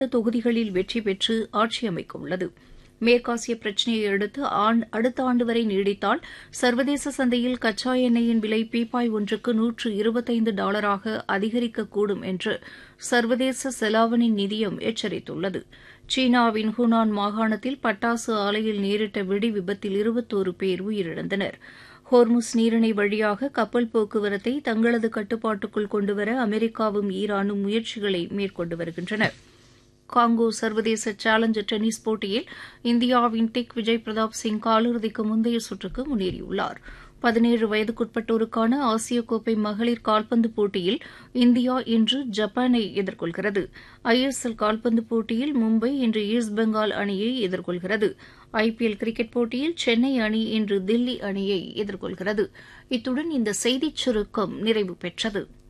தொகுதிகளில் வெற்றி பெற்று ஆட்சி அமைக்க உள்ளது. மேற்காசிய பிரச்சினையை அடுத்த ஆண்டு வரை நீடித்தால் சர்வதேச சந்தையில் கச்சா எண்ணெயின் விலை பீப்பாய் ஒன்றுக்கு $125 அதிகரிக்கக்கூடும் என்று சர்வதேச செலாவணி நிதியம் எச்சரித்துள்ளது. சீனாவின் ஹூனான் மாகாணத்தில் பட்டாசு ஆலையில் நேரிட்ட வெடி விபத்தில் 21 பேர் உயிரிழந்தனர். ஹோர்முஸ் நீரிணை வழியாக கப்பல் போக்குவரத்தை தங்களது கட்டுப்பாட்டுக்குள் கொண்டுவர அமெரிக்காவும் ஈரானும் முயற்சிகளை மேற்கொண்டு வருகின்றன. காங்கோ சர்வதேச சேலஞ்சர் டென்னிஸ் போட்டியில் இந்தியாவின் திக் விஜய் பிரதாப் சிங் காலிறுதிக்கு முந்தைய சுற்றுக்கு முன்னேறியுள்ளார். 17 வயதுக்குட்பட்டோருக்கான ஆசிய கோப்பை மகளிர் கால்பந்து போட்டியில் இந்தியா இன்று ஜப்பானை எதிர்கொள்கிறது. ISL கால்பந்து போட்டியில் மும்பை இன்று ஈஸ்ட் பெங்கால் அணியை எதிர்கொள்கிறது. IPL கிரிக்கெட் போட்டியில் சென்னை அணி இன்று தில்லி அணியை எதிர்கொள்கிறது. இத்துடன் இந்த செய்திச் சுருக்கம் நிறைவு பெற்றது.